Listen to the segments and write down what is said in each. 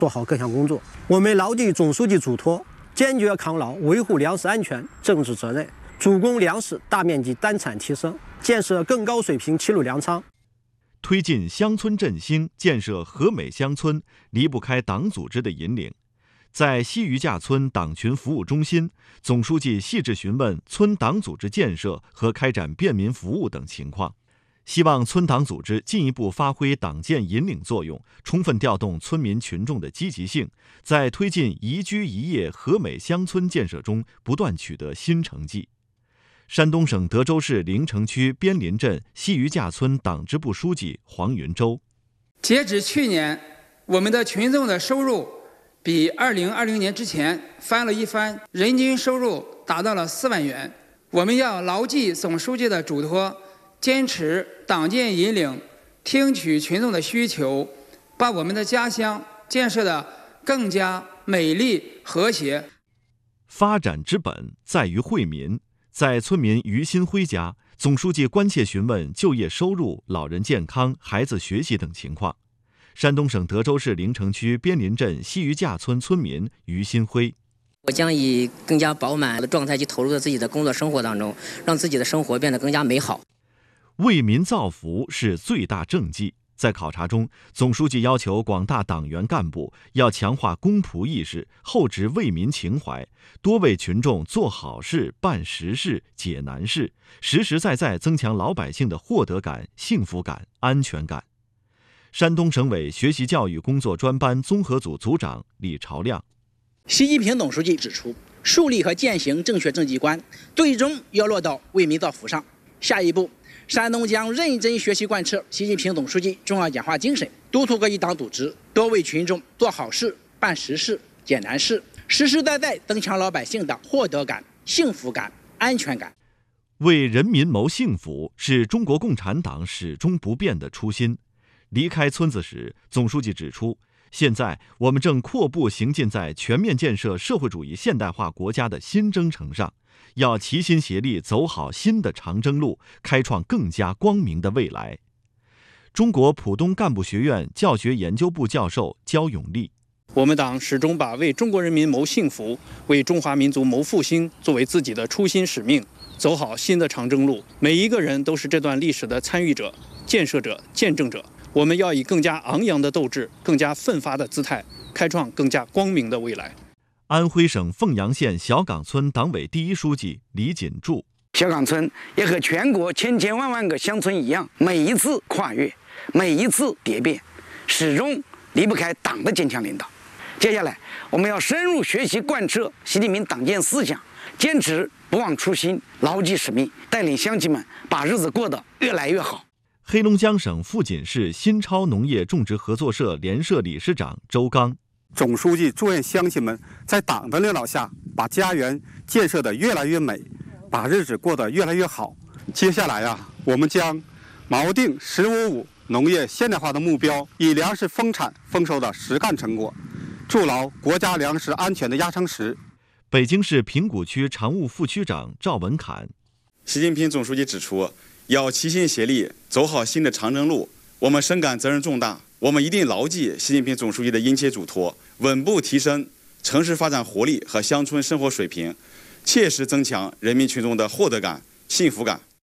做好各项工作。我们牢记总书记嘱托，坚决抗牢维护粮食安全政治责任，主攻粮食大面积单产提升，建设更高水平齐鲁粮仓。 推进乡村振兴，建设和美乡村，离不开党组织的引领。在西余架村党群服务中心，总书记细致询问村党组织建设和开展便民服务等情况，希望村党组织进一步发挥党建引领作用，充分调动村民群众的积极性，在推进宜居宜业和美乡村建设中不断取得新成绩。山东省德州市临城区边林镇西余架村党支部书记黄云洲： 截止去年，我们的群众的收入比2020年之前翻了一番，人均收入达到了4万元。我们要牢记总书记的嘱托，坚持党建引领，听取群众的需求，把我们的家乡建设得更加美丽和谐。 发展之本在于惠民。在村民于新辉家，总书记关切询问就业收入、老人健康、孩子学习等情况。山东省德州市临城区边林镇西余架村村民于新辉： 我将以更加饱满的状态去投入到自己的工作生活当中，让自己的生活变得更加美好。 为民造福是最大政绩。在考察中，总书记要求广大党员干部要强化公仆意识，厚植为民情怀，多为群众做好事、办实事、解难事，实实在在增强老百姓的获得感、幸福感、安全感。山东省委学习教育工作专班综合组组长李朝亮： 习近平总书记指出，树立和践行正确政绩观，最终要落到为民造福上。下一步，山东将认真学习贯彻习近平总书记重要讲话精神，督促各级党组织多为群众做好事、办实事、解难事，实实在在增强老百姓的获得感、幸福感、安全感。 为人民谋幸福是中国共产党始终不变的初心。离开村子时，总书记指出，现在我们正阔步行进在全面建设社会主义现代化国家的新征程上，要齐心协力走好新的长征路，开创更加光明的未来。中国浦东干部学院教学研究部教授焦永利： 我们党始终把为中国人民谋幸福、为中华民族谋复兴作为自己的初心使命，走好新的长征路。每一个人都是这段历史的参与者、建设者、见证者。我们要以更加昂扬的斗志、更加奋发的姿态，开创更加光明的未来。 安徽省凤阳县小岗村党委第一书记李锦柱： 小岗村也和全国千千万万个乡村一样，每一次跨越，每一次蝶变，始终离不开党的坚强领导。接下来，我们要深入学习贯彻习近平党建思想，坚持不忘初心，牢记使命，带领乡亲们把日子过得越来越好。 黑龙江省富锦市新超农业种植合作社联社理事长周刚： 总书记祝愿乡亲们在党的领导下，把家园建设得越来越美，把日子过得越来越好。接下来我们将锚定“15+5”农业现代化的目标，以粮食丰产丰收的实干成果，筑牢国家粮食安全的压舱石。 北京市平谷区常务副区长赵文侃： 习近平总书记指出，要齐心协力走好新的长征路，我们深感责任重大，我们一定牢记习近平总书记的殷切嘱托，稳步提升城市发展活力和乡村生活水平，切实增强人民群众的获得感、幸福感。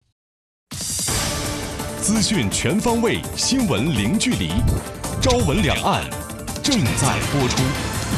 资讯全方位，新闻零距离，朝闻两岸正在播出。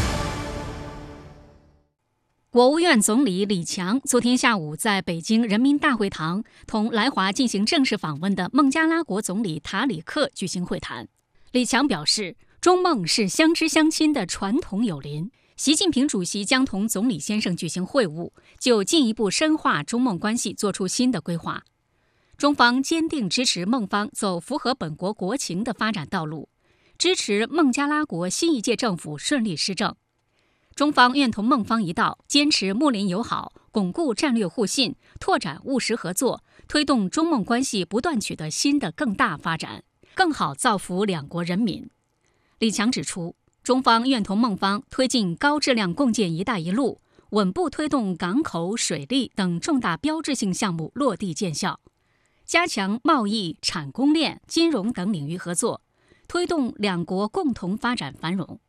国务院总理李强昨天下午在北京人民大会堂同来华进行正式访问的孟加拉国总理塔里克举行会谈。李强表示，中孟是相知相亲的传统友邻，习近平主席将同总理先生举行会晤，就进一步深化中孟关系做出新的规划。中方坚定支持孟方走符合本国国情的发展道路，支持孟加拉国新一届政府顺利施政。中方愿同孟方一道，坚持睦邻友好，巩固战略互信，拓展务实合作，推动中孟关系不断取得新的更大发展，更好造福两国人民。李强指出，中方愿同孟方推进高质量共建“一带一路”，稳步推动港口、水利等重大标志性项目落地见效，加强贸易、产供链、金融等领域合作，推动两国共同发展繁荣。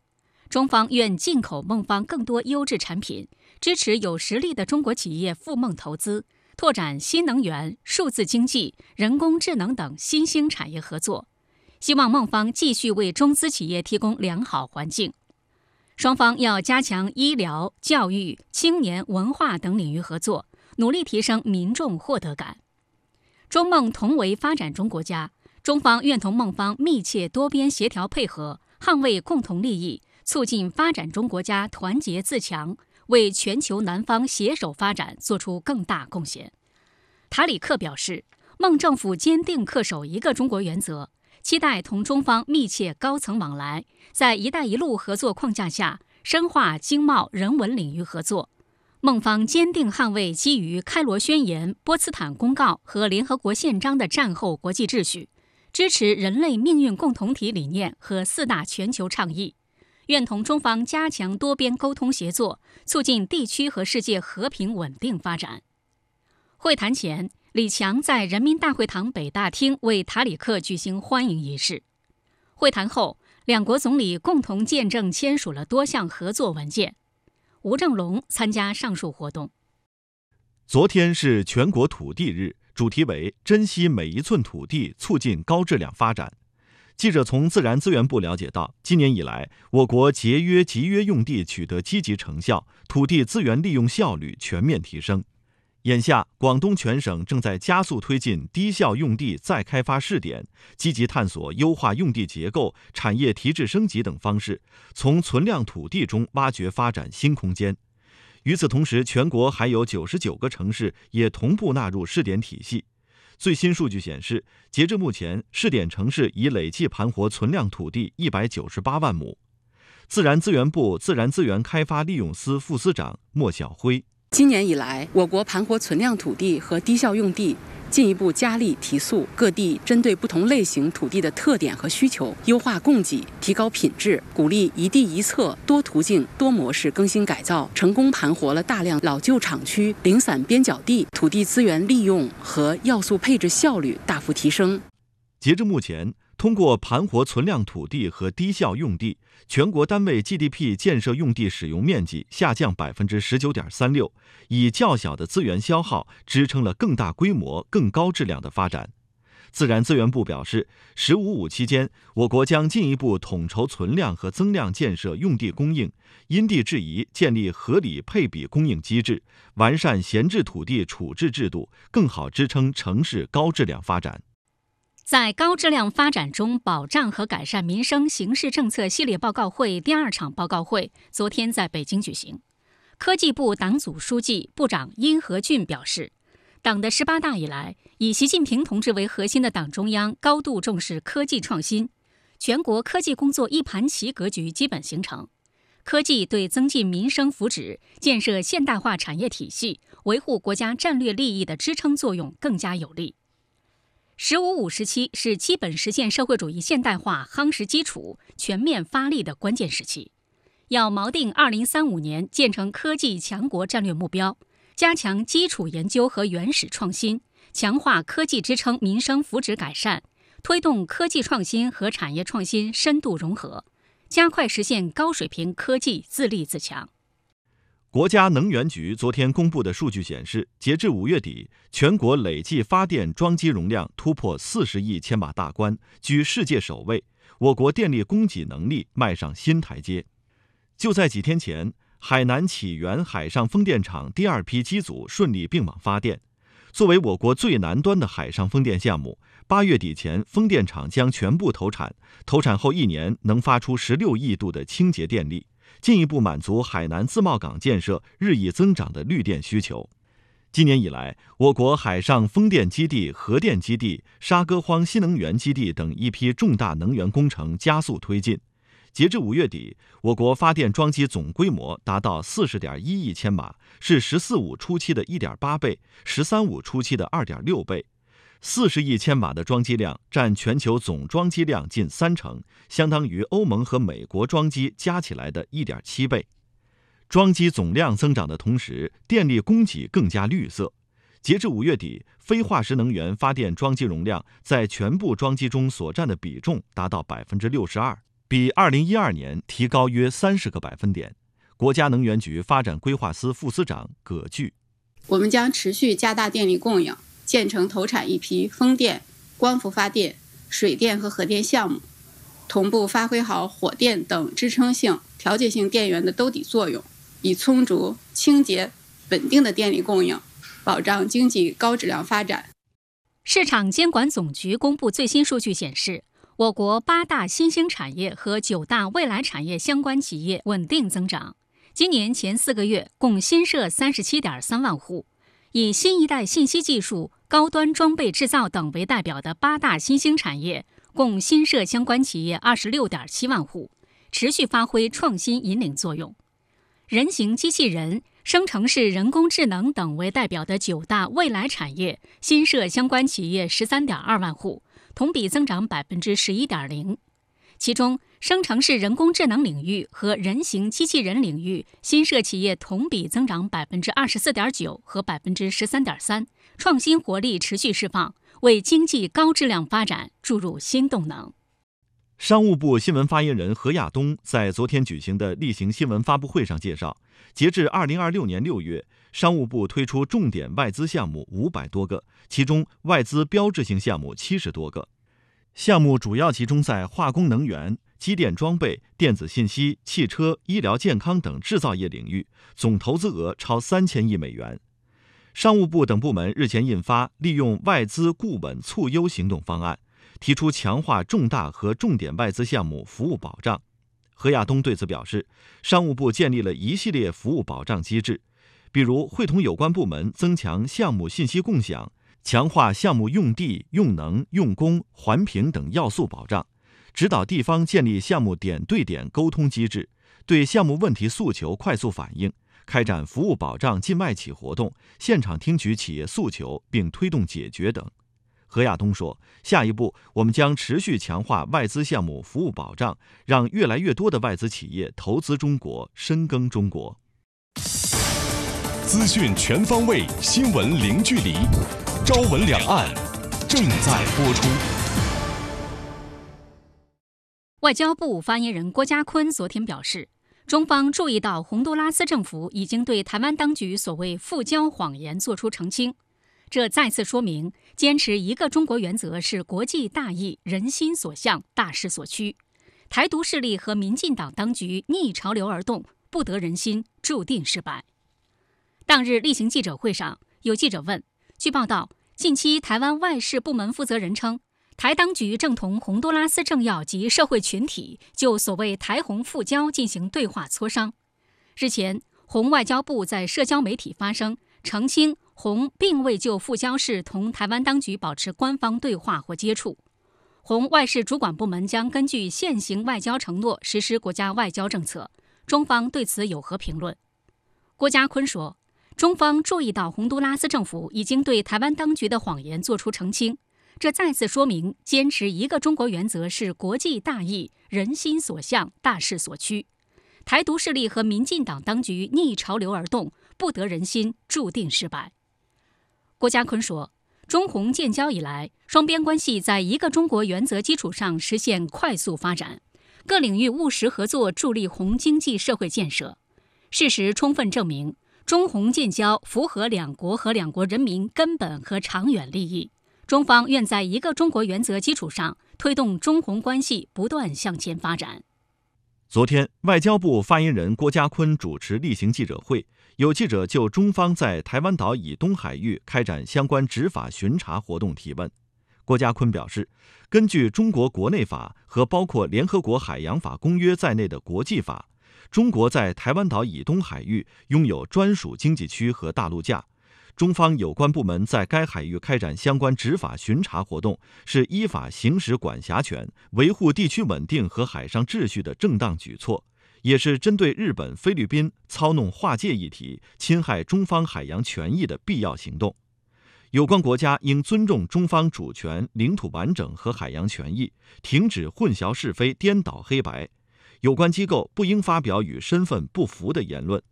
中方愿进口孟方更多优质产品，支持有实力的中国企业赴孟投资，拓展新能源、数字经济、人工智能等新兴产业合作。希望孟方继续为中资企业提供良好环境。双方要加强医疗、教育、青年、文化等领域合作，努力提升民众获得感。中孟同为发展中国家，中方愿同孟方密切多边协调配合，捍卫共同利益，促进发展中国家团结自强，为全球南方携手发展做出更大贡献。塔里克表示，孟政府坚定恪守一个中国原则，期待同中方密切高层往来，在“一带一路”合作框架下深化经贸、人文领域合作。孟方坚定捍卫基于《开罗宣言》、波茨坦公告和联合国宪章的战后国际秩序，支持人类命运共同体理念和4大全球倡议，愿同中方加强多边沟通协作，促进地区和世界和平稳定发展。会谈前，李强在人民大会堂北大厅为塔里克举行欢迎仪式。会谈后，两国总理共同见证签署了多项合作文件。吴正龙参加上述活动。 昨天是全国土地日，主题为珍惜每一寸土地，促进高质量发展。记者从自然资源部了解到，今年以来，我国节约集约用地取得积极成效，土地资源利用效率全面提升。眼下，广东全省正在加速推进低效用地再开发试点，积极探索优化用地结构、产业提质升级等方式，从存量土地中挖掘发展新空间。与此同时，全国还有99个城市也同步纳入试点体系。最新数据显示，截至目前，试点城市已累计盘活存量土地198万亩。自然资源部自然资源开发利用司副司长莫晓辉。 今年以来，我国盘活存量土地和低效用地进一步加力提速，各地针对不同类型土地的特点和需求，优化供给，提高品质，鼓励一地一策、多途径、多模式更新改造，成功盘活了大量老旧厂区、零散边角地，土地资源利用和要素配置效率大幅提升。 截至目前，通过盘活存量土地和低效用地，全国单位 GDP 建设用地使用面积下降 19.36%， 以较小的资源消耗支撑了更大规模、更高质量的发展。自然资源部表示，“15+5”期间，我国将进一步统筹存量和增量建设用地供应，因地制宜建立合理配比供应机制，完善闲置土地处置制度，更好支撑城市高质量发展。 在高质量发展中保障和改善民生形势政策系列报告会第2场报告会昨天在北京举行。科技部党组书记、部长殷和俊表示，党的18大以来，以习近平同志为核心的党中央高度重视科技创新，全国科技工作一盘棋格局基本形成。科技对增进民生福祉、建设现代化产业体系、维护国家战略利益的支撑作用更加有力。“15+5”时期是基本实现社会主义现代化夯实基础、全面发力的关键时期，要锚定2035年建成科技强国战略目标，加强基础研究和原始创新，强化科技支撑民生福祉改善，推动科技创新和产业创新深度融合，加快实现高水平科技自立自强。 国家能源局昨天公布的数据显示，截至5月底，全国累计发电装机容量突破40亿千瓦大关，居世界首位。我国电力供给能力迈上新台阶。就在几天前，海南启源海上风电场第2批机组顺利并网发电。作为我国最南端的海上风电项目，8月底前风电场将全部投产，投产后1年能发出16亿度的清洁电力，进一步满足海南自贸港建设日益增长的绿电需求。今年以来，我国海上风电基地、核电基地、沙歌荒新能源基地等一批重大能源工程加速推进。截至5月底，我国发电装机总规模达到40.1亿千瓦，是“14+5”初期的1.8倍，“13+5”初期的2.6倍。40亿千瓦的装机量占全球总装机量近30%，相当于欧盟和美国装机加起来的1.7倍。装机总量增长的同时，电力供给更加绿色。截至5月底，非化石能源发电装机容量在全部装机中所占的比重达到62%。 比2012年提高约30个百分点。国家能源局发展规划司副司长葛巨： 我们将持续加大电力供应，建成投产一批风电、光伏发电、水电和核电项目，同步发挥好火电等支撑性、调节性电源的兜底作用，以充足、清洁、稳定的电力供应，保障经济高质量发展。 市场监管总局公布最新数据显示，我国8大新兴产业和9大未来产业相关企业稳定增长。今年前4个月共新设37.3万户，以新一代信息技术、高端装备制造等为代表的8大新兴产业共新设相关企业26.7万户，持续发挥创新引领作用。人形机器人、生成式人工智能等为代表的9大未来产业新设相关企业13.2万户，同比增长11.0%。其中，生成式人工智能领域和人形机器人领域新设企业同比增长24.9%和13.3%，创新活力持续释放，为经济高质量发展注入新动能。 商务部新闻发言人何亚东在昨天举行的例行新闻发布会上介绍，截至2026年6月，商务部推出重点外资项目500多个，其中外资标志性项目70多个。项目主要集中在化工能源、机电装备、电子信息、汽车、医疗健康等制造业领域，总投资额超3000亿美元。商务部等部门日前印发利用外资固稳促优行动方案，提出强化重大和重点外资项目服务保障。何亚东对此表示，商务部建立了一系列服务保障机制，比如会同有关部门增强项目信息共享，强化项目用地、用能、用工、环评等要素保障，指导地方建立项目点对点沟通机制，对项目问题诉求快速反映，开展服务保障进外企活动，现场听取企业诉求并推动解决等。何亚东说，下一步我们将持续强化外资项目服务保障，让越来越多的外资企业投资中国，深耕中国。 资讯全方位，新闻零距离，朝闻两岸正在播出。 外交部发言人郭家坤昨天表示，中方注意到洪都拉斯政府已经对台湾当局所谓复交谎言作出澄清，这再次说明坚持一个中国原则是国际大义、人心所向、大势所趋。台独势力和民进党当局逆潮流而动，不得人心，注定失败。当日例行记者会上，有记者问，据报道，近期台湾外事部门负责人称，台当局正同洪都拉斯政要及社会群体就所谓台洪复交进行对话磋商。日前，洪外交部在社交媒体发声，澄清洪并未就复交事同台湾当局保持官方对话或接触。洪外事主管部门将根据现行外交承诺实施国家外交政策，中方对此有何评论？郭家坤说，中方注意到洪都拉斯政府已经对台湾当局的谎言作出澄清，这再次说明坚持一个中国原则是国际大义、人心所向、大势所趋。台独势力和民进党当局逆潮流而动，不得人心，注定失败。郭家坤说，中洪建交以来，双边关系在一个中国原则基础上实现快速发展，各领域务实合作助力洪经济社会建设。事实充分证明，中洪建交符合两国和两国人民根本和长远利益。中方愿在一个中国原则基础上，推动中洪关系不断向前发展。 昨天，外交部发言人郭家坤主持例行记者会，有记者就中方在台湾岛以东海域开展相关执法巡查活动提问。郭家坤表示，根据中国国内法和包括联合国海洋法公约在内的国际法，中国在台湾岛以东海域拥有专属经济区和大陆架。中方有关部门在该海域开展相关执法巡查活动，是依法行使管辖权、维护地区稳定和海上秩序的正当举措，也是针对日本、菲律宾操弄划界议题、侵害中方海洋权益的必要行动。有关国家应尊重中方主权、领土完整和海洋权益，停止混淆是非、颠倒黑白。有关机构不应发表与身份不符的言论。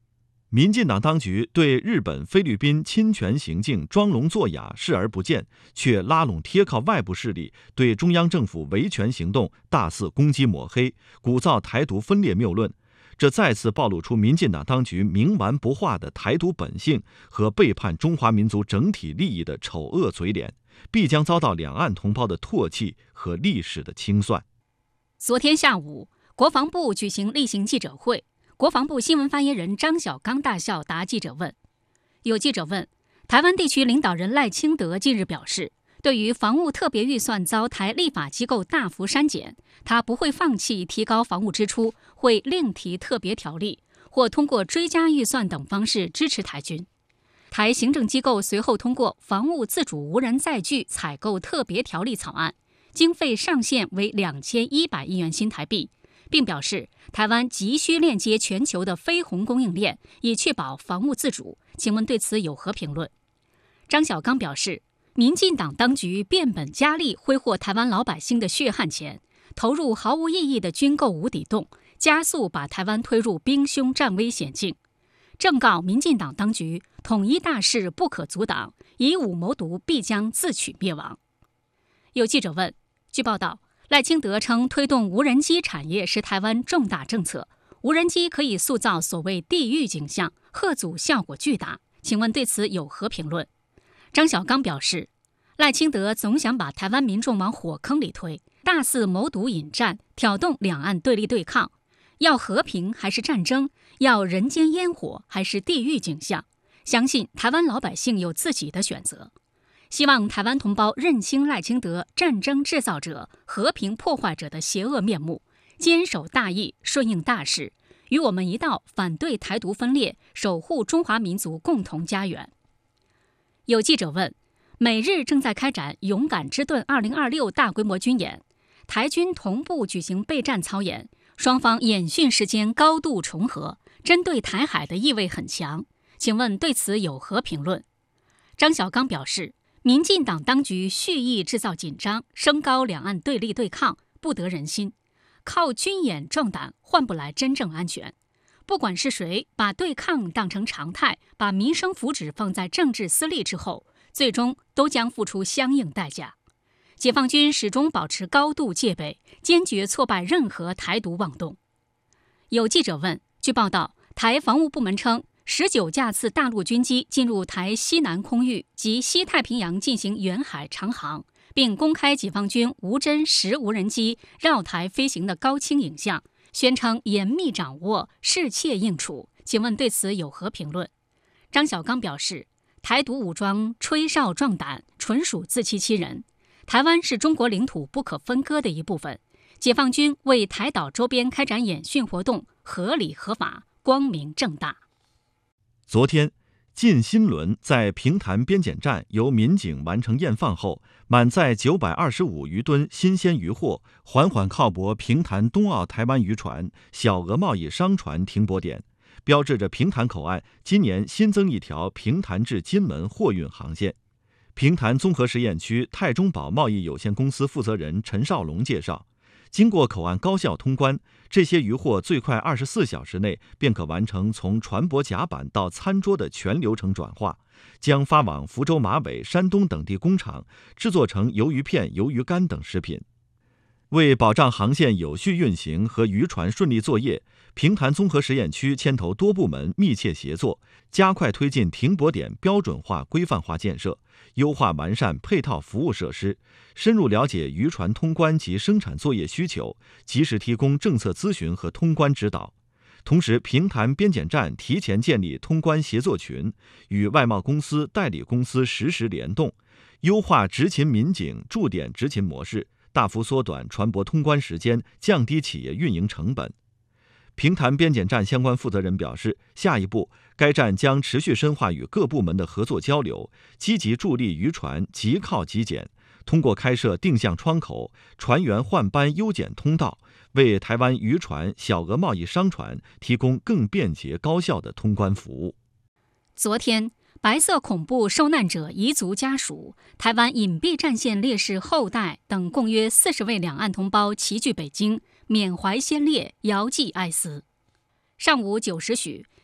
民进党当局对日本、菲律宾侵权行径装聋作哑、视而不见，却拉拢贴靠外部势力，对中央政府维权行动大肆攻击抹黑，鼓噪台独分裂谬论。这再次暴露出民进党当局冥顽不化的台独本性和背叛中华民族整体利益的丑恶嘴脸，必将遭到两岸同胞的唾弃和历史的清算。 昨天下午，国防部举行例行记者会，国防部新闻发言人张晓刚大校答记者问。有记者问，台湾地区领导人赖清德近日表示，对于防务特别预算遭台立法机构大幅删减，他不会放弃提高防务支出，会另提特别条例，或通过追加预算等方式支持台军。台行政机构随后通过防务自主无人载具采购特别条例草案，经费上限为2100亿元新台币，并表示台湾急需链接全球的非红供应链，以确保防务自主。请问对此有何评论？张晓刚表示，民进党当局变本加厉挥霍台湾老百姓的血汗钱，投入毫无意义的军购无底洞，加速把台湾推入兵凶战危险境。正告民进党当局，统一大势不可阻挡，以武谋独必将自取灭亡。有记者问，据报道，赖清德称推动无人机产业是台湾重大政策，无人机可以塑造所谓地狱景象，吓阻效果巨大。请问对此有何评论？张晓刚表示，赖清德总想把台湾民众往火坑里推，大肆谋独引战，挑动两岸对立对抗。要和平还是战争？要人间烟火还是地狱景象？相信台湾老百姓有自己的选择。希望台湾同胞认清赖清德战争制造者、和平破坏者的邪恶面目，坚守大义，顺应大势，与我们一道反对台独分裂，守护中华民族共同家园。有记者问，美日正在开展勇敢之盾2026大规模军演，台军同步举行备战操演，双方演训时间高度重合，针对台海的意味很强。请问对此有何评论？张晓刚表示，民进党当局蓄意制造紧张，升高两岸对立对抗，不得人心。靠军演壮胆换不来真正安全。不管是谁把对抗当成常态，把民生福祉放在政治私利之后，最终都将付出相应代价。解放军始终保持高度戒备，坚决挫败任何台独妄动。有记者问，据报道，台防务部门称，19架次大陆军机进入台西南空域及西太平洋进行远海长航，并公开解放军无侦10无人机绕台飞行的高清影像，宣称严密掌握，适切应处。请问对此有何评论？张晓刚表示，台独武装吹哨壮胆，纯属自欺欺人。台湾是中国领土不可分割的一部分，解放军为台岛周边开展演训活动，合理合法，光明正大。 昨天，晋新轮在平潭边检站由民警完成验放后，满载925余吨新鲜渔货缓缓靠泊平潭东澳台湾渔船小额贸易商船停泊点，标志着平潭口岸今年新增一条平潭至金门货运航线。平潭综合实验区泰中宝贸易有限公司负责人陈少龙介绍，经过口岸高效通关，这些渔货最快24小时内便可完成从船舶甲板到餐桌的全流程转化，将发往福州、马尾、山东等地工厂制作成鱿鱼片、鱿鱼干等食品。为保障航线有序运行和渔船顺利作业，平潭综合实验区牵头多部门密切协作，加快推进停泊点标准化、规范化建设，优化完善配套服务设施，深入了解渔船通关及生产作业需求，及时提供政策咨询和通关指导。同时，平潭边检站提前建立通关协作群，与外贸公司、代理公司实时联动，优化执勤民警驻点执勤模式，大幅缩短船舶通关时间，降低企业运营成本。平潭边检站相关负责人表示，下一步该站将持续深化与各部门的合作交流，积极助力渔船即靠即检，通过开设定向窗口、船员换班优检通道，为台湾渔船、小额贸易商船提供更便捷高效的通关服务。 昨天，白色恐怖受难者彝族家属、台湾隐蔽战线烈士后代等共约40位两岸同胞齐聚北京，缅怀先烈，遥祭哀思。上午9时许，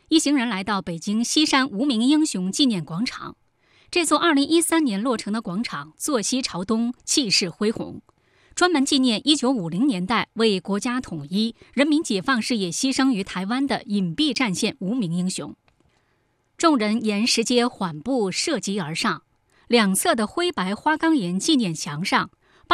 一行人来到北京西山无名英雄纪念广场。这座2013年落成的广场坐西朝东，气势恢宏，专门纪念1950年代为国家统一、人民解放事业牺牲于台湾的隐蔽战线无名英雄。众人沿石阶缓步涉级而上，两侧的灰白花岗岩纪念墙上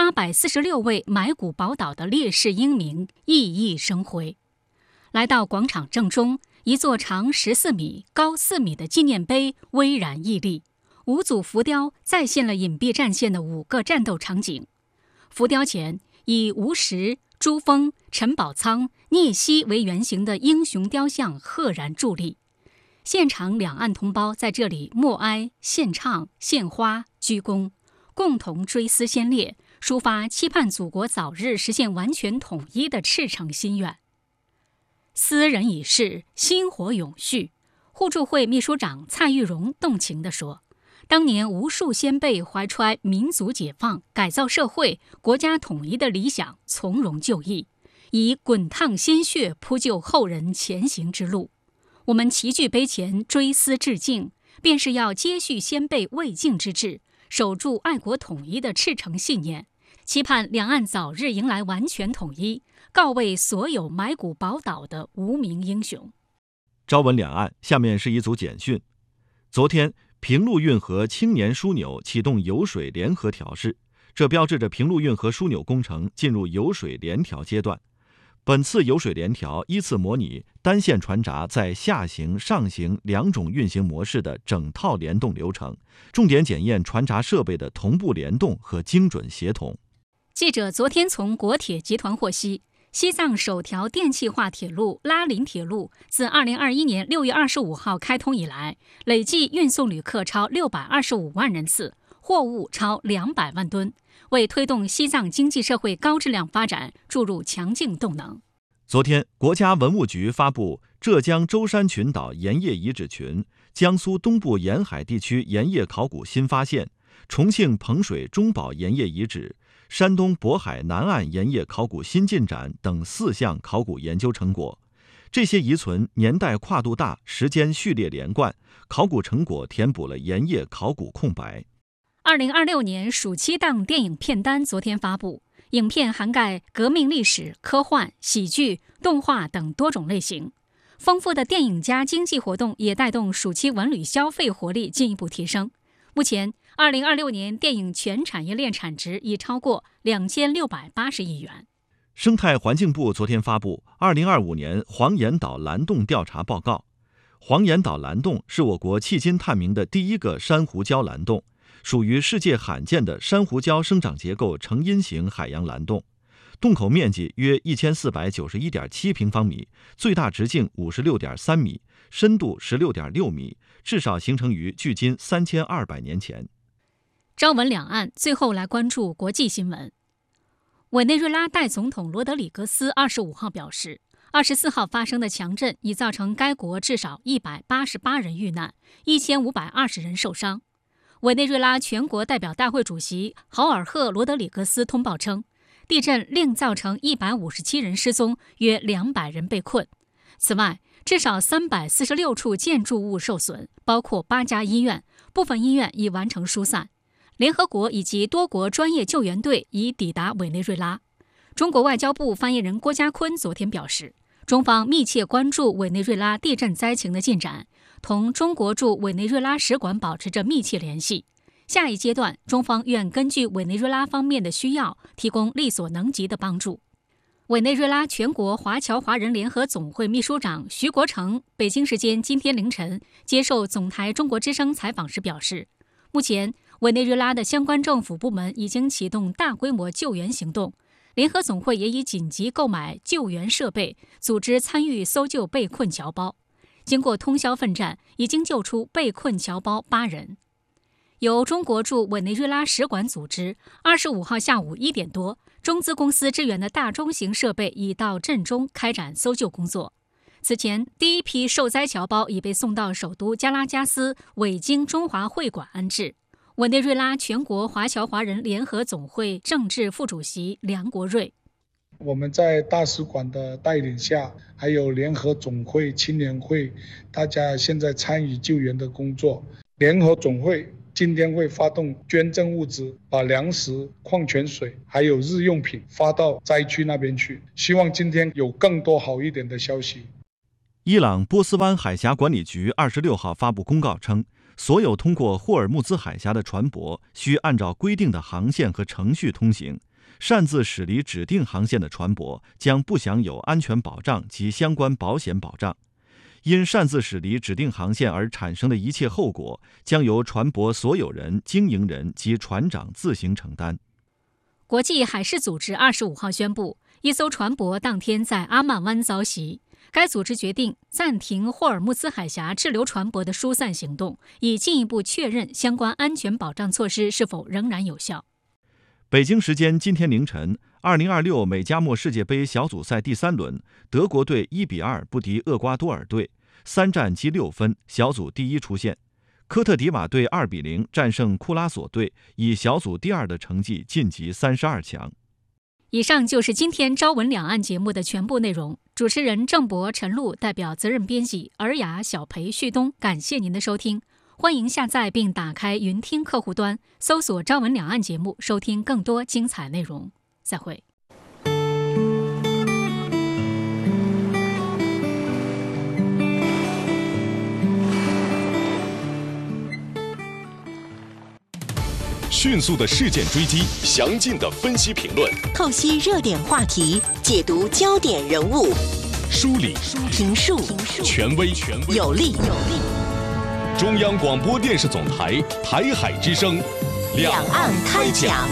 846位埋骨宝岛的烈士英名熠熠生辉。来到广场正中，一座长14米、高4米的纪念碑巍然屹立，5组浮雕再现了隐蔽战线的5个战斗场景。浮雕前以吴石、朱峰、陈宝仓、聂曦为原型的英雄雕像赫然伫立。现场两岸同胞在这里默哀、献唱、献花、鞠躬，共同追思先烈，抒发期盼祖国早日实现完全统一的赤诚心愿。斯人已逝，薪火永续。互助会秘书长蔡玉荣动情地说，当年无数先辈怀揣民族解放、改造社会、国家统一的理想，从容就义，以滚烫鲜血铺就后人前行之路。我们齐聚碑前追思致敬，便是要接续先辈未竟之志，守住爱国统一的赤诚信念，期盼两岸早日迎来完全统一，告慰所有埋骨宝岛的无名英雄。 朝闻两岸，下面是一组简讯。昨天，平陆运河青年枢纽启动油水联合调试，这标志着平陆运河枢纽工程进入油水联调阶段。本次油水联调依次模拟单线船闸在下行、上行两种运行模式的整套联动流程，重点检验船闸设备的同步联动和精准协同。 记者昨天从国铁集团获悉，西藏首条电气化铁路拉林铁路自2021年6月25号开通以来，累计运送旅客超625万人次，货物超200万吨，为推动西藏经济社会高质量发展注入强劲动能。 昨天，国家文物局发布浙江舟山群岛盐业遗址群、江苏东部沿海地区盐业考古新发现、重庆彭水中宝盐业遗址、山东渤海南岸盐业考古新进展等4项考古研究成果。这些遗存年代跨度大，时间序列连贯，考古成果填补了盐业考古空白。 2026年暑期档电影片单昨天发布，影片涵盖革命历史、科幻、喜剧、动画等多种类型。丰富的电影加经济活动也带动暑期文旅消费活力进一步提升。目前2026年电影全产业链产值已超过2680亿元。 生态环境部昨天发布2025年黄岩岛蓝洞调查报告。黄岩岛蓝洞是我国迄今探明的第一个珊瑚礁蓝洞，属于世界罕见的珊瑚礁生长结构成因型海洋蓝洞，洞口面积约1491.7平方米，最大直径56.3米，深度16.6米，至少形成于距今3200年前。 朝闻两岸，最后来关注国际新闻。委内瑞拉代总统罗德里格斯25号表示，24号发生的强震已造成该国至少188人遇难，1520人受伤。委内瑞拉全国代表大会主席豪尔赫·罗德里格斯通报称，地震另造成157人失踪，约200人被困。此外，至少346处建筑物受损，包括8家医院，部分医院已完成疏散。联合国以及多国专业救援队已抵达委内瑞拉。中国外交部发言人郭家坤昨天表示，中方密切关注委内瑞拉地震灾情的进展，同中国驻委内瑞拉使馆保持着密切联系。下一阶段，中方愿根据委内瑞拉方面的需要，提供力所能及的帮助。委内瑞拉全国华侨华人联合总会秘书长徐国成北京时间今天凌晨接受总台中国之声采访时表示，目前委内瑞拉的相关政府部门已经启动大规模救援行动，联合总会也已紧急购买救援设备，组织参与搜救被困侨胞。经过通宵奋战，已经救出被困侨胞8人。由中国驻委内瑞拉使馆组织25号下午1点多，中资公司支援的大中型设备已到震中开展搜救工作。此前，第一批受灾侨胞已被送到首都加拉加斯伪经中华会馆安置。委内瑞拉全国华侨华人联合总会政治副主席梁国瑞： 我们在大使馆的带领下，还有联合总会、青年会，大家现在参与救援的工作。联合总会今天会发动捐赠物资，把粮食、矿泉水还有日用品发到灾区那边去，希望今天有更多好一点的消息。 伊朗波斯湾海峡管理局26号发布公告称，所有通过霍尔木兹海峡的船舶需按照规定的航线和程序通行，擅自驶离指定航线的船舶将不享有安全保障及相关保险保障。因擅自驶离指定航线而产生的一切后果，将由船舶所有人、经营人及船长自行承担。 国际海事组织25号宣布，一艘船舶当天在阿曼湾遭袭。该组织决定暂停霍尔木兹海峡滞留船舶的疏散行动，以进一步确认相关安全保障措施是否仍然有效。 北京时间今天凌晨，2026美加墨世界杯小组赛第3轮，德国队1-2不敌厄瓜多尔队，3战积6分，小组第一出线。科特迪瓦队2-0战胜库拉索队，以小组第2的成绩晋级32强。 以上就是今天朝闻两岸节目的全部内容。主持人郑博、陈露代表责任编辑尔雅、小培、旭东，感谢您的收听。欢迎下载并打开云听客户端，搜索朝闻两岸节目，收听更多精彩内容。再会。 迅速的事件追击，详尽的分析评论， 透析热点话题，解读焦点人物， 梳理评述， 权威有力。 中央广播电视总台台海之声， 两岸开讲。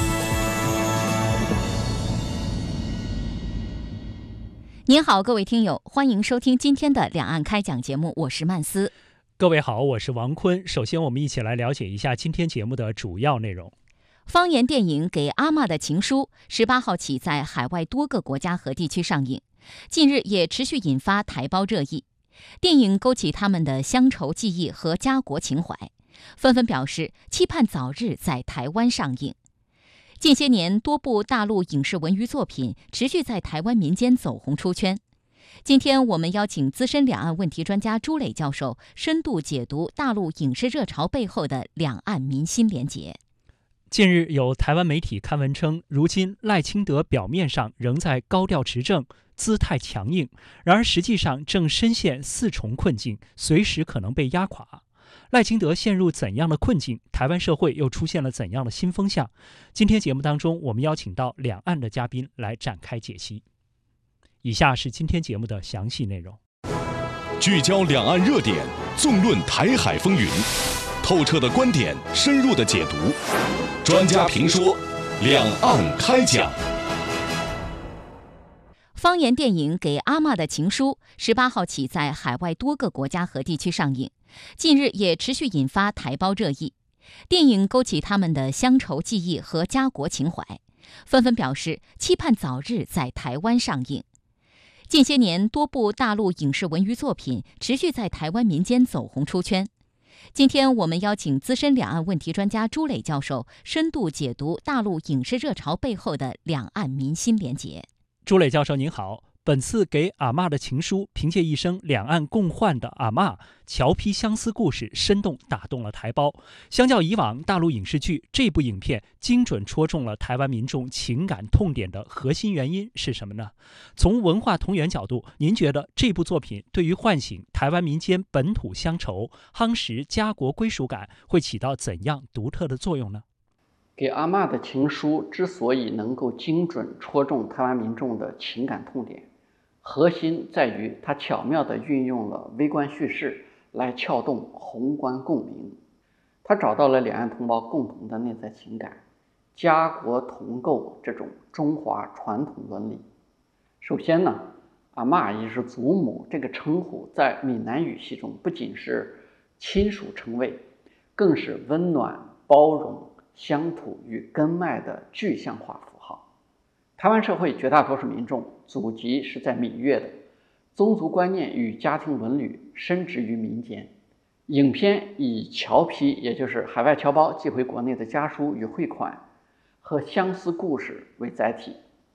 您好，各位听友，欢迎收听今天的两岸开讲节目，我是曼斯。 各位好，我是王坤。首先，我们一起来了解一下今天节目的主要内容。 方言电影《给阿嬷的情书》18号起在海外多个国家和地区上映，近日也持续引发台胞热议。电影勾起他们的乡愁记忆和家国情怀，纷纷表示期盼早日在台湾上映。近些年，多部大陆影视文娱作品持续在台湾民间走红出圈。今天我们邀请资深两岸问题专家朱磊教授深度解读大陆影视热潮背后的两岸民心连结。 近日有台湾媒体刊文称，如今赖清德表面上仍在高调执政，姿态强硬，然而实际上正深陷4重困境，随时可能被压垮。赖清德陷入怎样的困境？台湾社会又出现了怎样的新风向？今天节目当中，我们邀请到两岸的嘉宾来展开解析。以下是今天节目的详细内容。 聚焦两岸热点，纵论台海风云，透彻的观点，深入的解读，专家评说，两岸开讲。 方言电影《给阿嬷的情书》18号起在海外多个国家和地区上映，近日也持续引发台胞热议。电影勾起他们的乡愁记忆和家国情怀，纷纷表示期盼早日在台湾上映。近些年，多部大陆影视文娱作品持续在台湾民间走红出圈。今天我们邀请资深两岸问题专家朱磊教授深度解读大陆影视热潮背后的两岸民心连结。 朱磊教授您好，本次给阿嬷的情书，凭借一生两岸共患的阿嬷，侨批相思故事，生动打动了台胞。相较以往大陆影视剧，这部影片精准戳中了台湾民众情感痛点的核心原因是什么呢？从文化同源角度，您觉得这部作品对于唤醒台湾民间本土乡愁、夯实家国归属感，会起到怎样独特的作用呢？ 给阿嬷的情书之所以能够精准戳中台湾民众的情感痛点，核心在于它巧妙地运用了微观叙事来撬动宏观共鸣。它找到了两岸同胞共同的内在情感，家国同构这种中华传统伦理。首先呢，阿嬷也是祖母这个称呼在闽南语系中不仅是亲属称谓，更是温暖、包容、乡土与根脉的具象化符号。台湾社会绝大多数民众祖籍是在闽粤的，宗族观念与家庭伦理深植于民间。影片以侨批，也就是海外侨胞寄回国内的家书与汇款和相思故事为载体，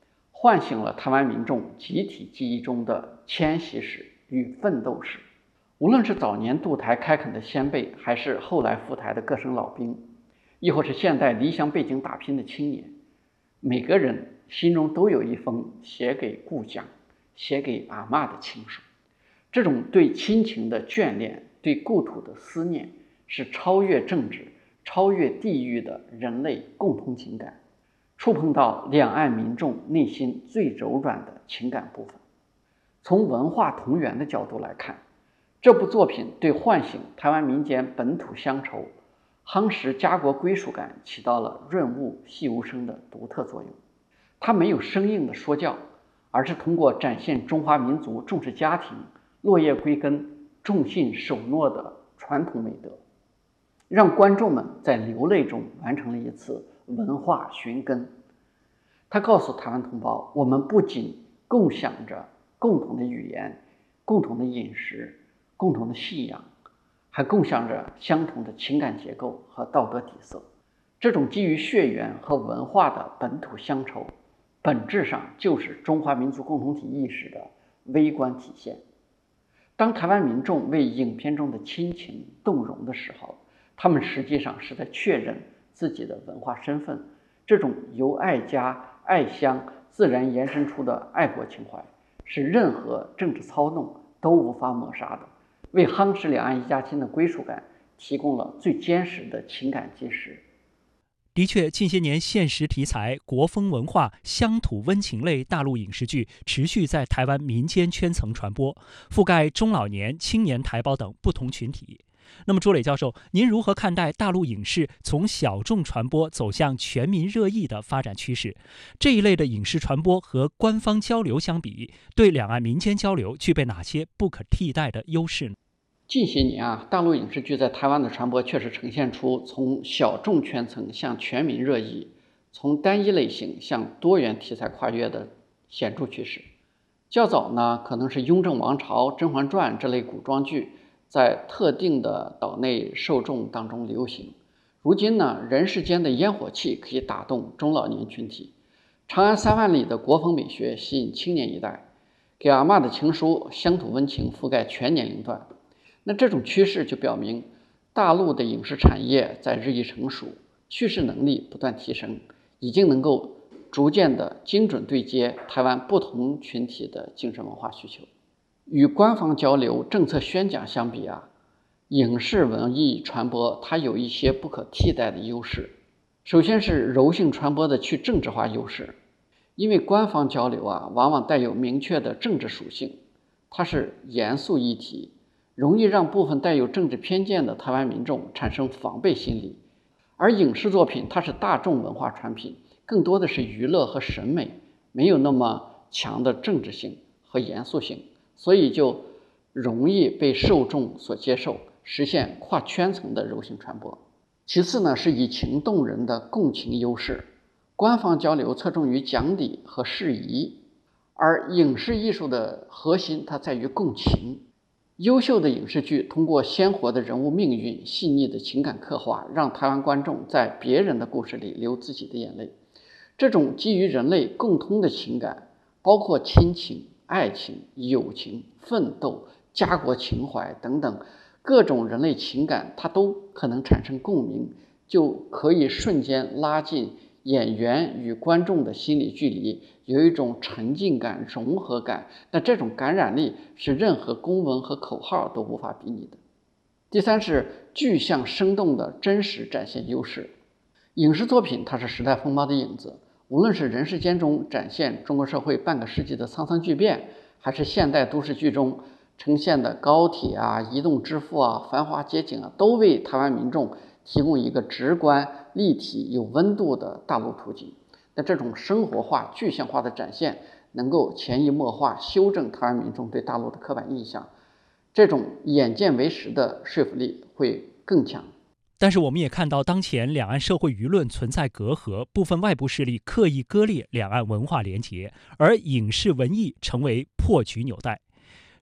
唤醒了台湾民众集体记忆中的迁徙史与奋斗史。无论是早年渡台开垦的先辈，还是后来赴台的各省老兵，亦或是现代离乡背井打拼的青年，每个人心中都有一封写给故乡、写给阿嬷的情书。这种对亲情的眷恋，对故土的思念，是超越政治、超越地域的人类共同情感，触碰到两岸民众内心最柔软的情感部分。从文化同源的角度来看，这部作品对唤醒台湾民间本土乡愁、夯实家国归属感起到了润物细无声的独特作用。它没有生硬的说教，而是通过展现中华民族重视家庭、落叶归根、重信守诺的传统美德，让观众们在流泪中完成了一次文化寻根。它告诉台湾同胞，我们不仅共享着共同的语言、共同的饮食、共同的信仰，还共享着相同的情感结构和道德底色。这种基于血缘和文化的本土乡愁，本质上就是中华民族共同体意识的微观体现。当台湾民众为影片中的亲情动容的时候，他们实际上是在确认自己的文化身份。这种由爱家、爱乡自然延伸出的爱国情怀，是任何政治操弄都无法抹杀的，为夯实两岸一家亲的归属感提供了最坚实的情感基石。 的确，近些年现实题材、国风文化、乡土温情类大陆影视剧持续在台湾民间圈层传播，覆盖中老年、青年台胞等不同群体。那么，朱磊教授，您如何看待大陆影视从小众传播走向全民热议的发展趋势？这一类的影视传播和官方交流相比，对两岸民间交流具备哪些不可替代的优势呢？ 近些年大陆影视剧在台湾的传播确实呈现出从小众圈层向全民热议、从单一类型向多元题材跨越的显著趋势。较早呢，可能是《雍正王朝》《甄嬛传》这类古装剧在特定的岛内受众当中流行。如今呢，人世间的烟火气可以打动中老年群体，长安3万里的国风美学吸引青年一代，给阿嬷的情书乡土温情覆盖全年龄段。那这种趋势就表明，大陆的影视产业在日益成熟，叙事能力不断提升，已经能够逐渐的精准对接台湾不同群体的精神文化需求。与官方交流、政策宣讲相比影视文艺传播它有一些不可替代的优势。首先是柔性传播的去政治化优势，因为官方交流往往带有明确的政治属性，它是严肃议题，容易让部分带有政治偏见的台湾民众产生防备心理。而影视作品它是大众文化传品，更多的是娱乐和审美，没有那么强的政治性和严肃性，所以就容易被受众所接受，实现跨圈层的柔性传播。其次呢，是以情动人的共情优势。官方交流侧重于讲理和释疑，而影视艺术的核心它在于共情。优秀的影视剧通过鲜活的人物命运、细腻的情感刻画，让台湾观众在别人的故事里流自己的眼泪。这种基于人类共通的情感，包括亲情、爱情、友情、奋斗、家国情怀等等各种人类情感，它都可能产生共鸣，就可以瞬间拉近演员与观众的心理距离，有一种沉浸感、融合感。那这种感染力是任何公文和口号都无法比拟的。第三是具象生动的真实展现优势。影视作品它是时代风貌的影子，无论是人世间中展现中国社会半个世纪的沧桑巨变，还是现代都市剧中呈现的高铁移动支付繁华街景都为台湾民众提供一个直观、立体、有温度的大陆图景。那这种生活化、具象化的展现，能够潜移默化修正台湾民众对大陆的刻板印象，这种眼见为实的说服力会更强。 但是我们也看到，当前两岸社会舆论存在隔阂，部分外部势力刻意割裂两岸文化连结，而影视文艺成为破局纽带。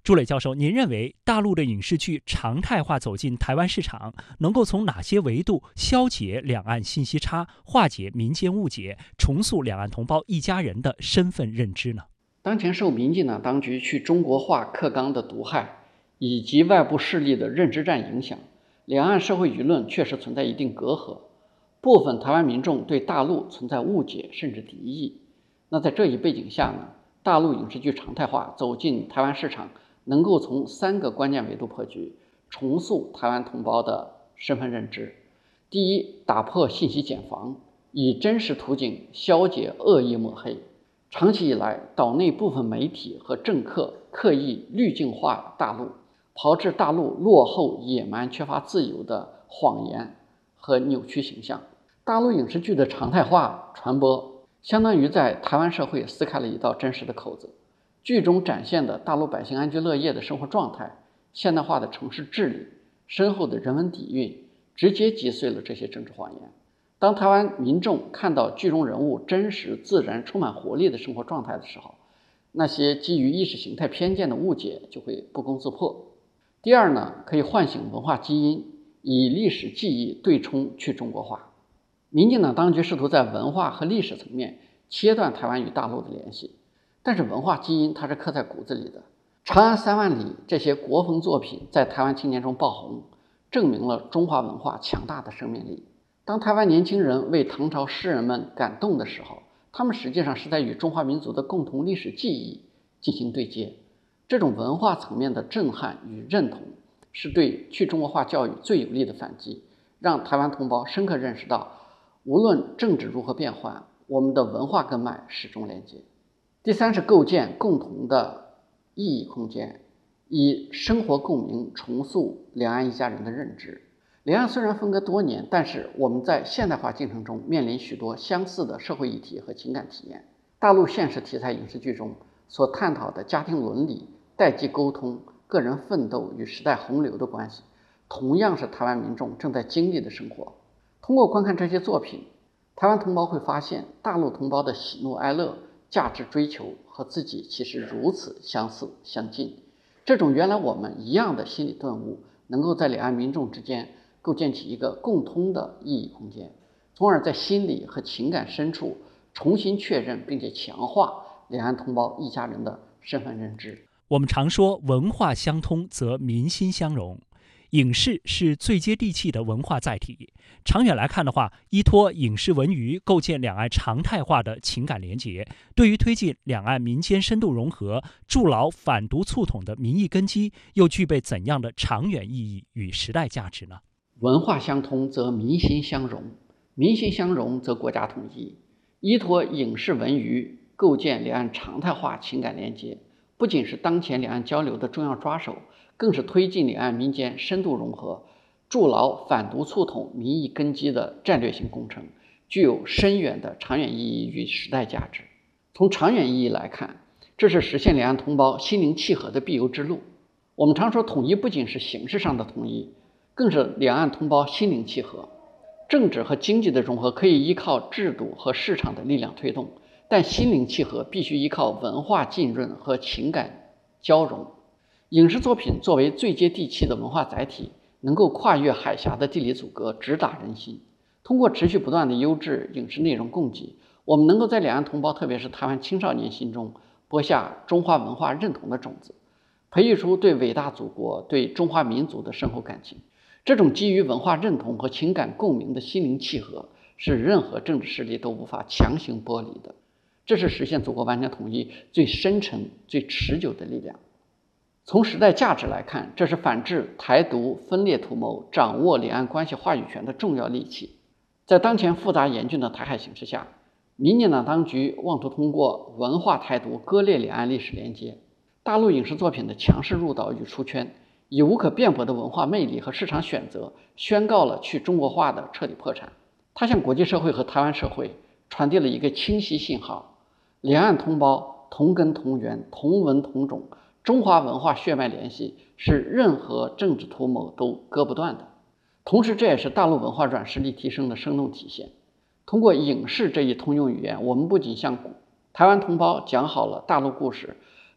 朱磊教授，您认为大陆的影视剧常态化走进台湾市场，能够从哪些维度消解两岸信息差，化解民间误解，重塑两岸同胞一家人的身份认知呢？ 当前受民进党当局去中国化课纲的毒害，以及外部势力的认知战影响，两岸社会舆论确实存在一定隔阂，部分台湾民众对大陆存在误解甚至敌意。那在这一背景下呢，大陆影视剧常态化走进台湾市场，能够从3个关键维度破局，重塑台湾同胞的身份认知。第一，打破信息茧房，以真实途径消解恶意抹黑。长期以来，岛内部分媒体和政客刻意滤镜化大陆，炮制大陆落后、野蛮、缺乏自由的谎言和扭曲形象。大陆影视剧的常态化传播，相当于在台湾社会撕开了一道真实的口子。剧中展现的大陆百姓安居乐业的生活状态，现代化的城市治理，深厚的人文底蕴，直接击碎了这些政治谎言。当台湾民众看到剧中人物真实、自然、充满活力的生活状态的时候，那些基于意识形态偏见的误解就会不攻自破。第二呢，可以唤醒文化基因，以历史记忆对冲去中国化。民进党当局试图在文化和历史层面切断台湾与大陆的联系，但是文化基因它是刻在骨子里的。长安3万里这些国风作品在台湾青年中爆红，证明了中华文化强大的生命力。当台湾年轻人为唐朝诗人们感动的时候，他们实际上是在与中华民族的共同历史记忆进行对接。这种文化层面的震撼与认同，是对去中国化教育最有力的反击，让台湾同胞深刻认识到，无论政治如何变幻，我们的文化根脉始终连接。第三是构建共同的意义空间，以生活共鸣重塑两岸一家人的认知。两岸虽然分隔多年，但是我们在现代化进程中面临许多相似的社会议题和情感体验。大陆现实题材影视剧中所探讨的家庭伦理、代际沟通、个人奋斗与时代洪流的关系，同样是台湾民众正在经历的生活。通过观看这些作品，台湾同胞会发现大陆同胞的喜怒哀乐、价值追求和自己其实如此相似相近。这种原来我们一样的心理顿悟，能够在两岸民众之间构建起一个共通的意义空间，从而在心理和情感深处重新确认并且强化两岸同胞一家人的身份认知。 我们常说文化相通则民心相融，影视是最接地气的文化载体。长远来看的话，依托影视文娱构建两岸常态化的情感联结，对于推进两岸民间深度融合、筑牢反独促统的民意根基，又具备怎样的长远意义与时代价值呢？ 文化相通则民心相融，民心相融则国家统一。依托影视文娱构建两岸常态化情感联结，不仅是当前两岸交流的重要抓手，更是推进两岸民间深度融合、筑牢反独促统民意根基的战略性工程，具有深远的长远意义与时代价值。从长远意义来看，这是实现两岸同胞心灵契合的必由之路。我们常说统一不仅是形式上的统一，更是两岸同胞心灵契合。政治和经济的融合可以依靠制度和市场的力量推动，但心灵契合必须依靠文化浸润和情感交融。影视作品作为最接地气的文化载体，能够跨越海峡的地理阻隔，直达人心。通过持续不断的优质影视内容供给，我们能够在两岸同胞，特别是台湾青少年心中播下中华文化认同的种子，培育出对伟大祖国、对中华民族的深厚感情。这种基于文化认同和情感共鸣的心灵契合，是任何政治势力都无法强行剥离的。这是实现祖国完全统一最深沉、最持久的力量。从时代价值来看，这是反制台独分裂图谋、掌握两岸关系话语权的重要利器。在当前复杂严峻的台海形势下，民进党当局妄图通过文化台独割裂两岸历史连接。大陆影视作品的强势入岛与出圈，以无可辩驳的文化魅力和市场选择，宣告了去中国化的彻底破产。它向国际社会和台湾社会传递了一个清晰信号：两岸同胞同根同源、同文同种，中华文化血脉联系是任何政治图谋都割不断的。同时，这也是大陆文化软实力提升的生动体现。通过影视这一通用语言，我们不仅向台湾同胞讲好了大陆故事，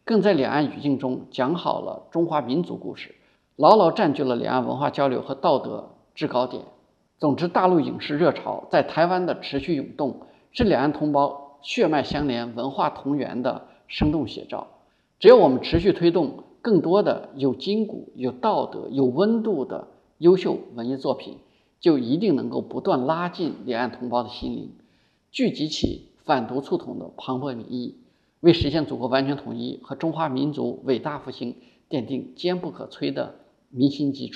更在两岸语境中讲好了中华民族故事，牢牢占据了两岸文化交流和道德制高点。总之，大陆影视热潮在台湾的持续涌动，是两岸同胞血脉相连、文化同源的生动写照。只有我们持续推动更多的有筋骨、有道德、有温度的优秀文艺作品，就一定能够不断拉近两岸同胞的心灵，聚集起反独促统的磅礴民意，为实现祖国完全统一和中华民族伟大复兴奠定坚不可摧的民心基础。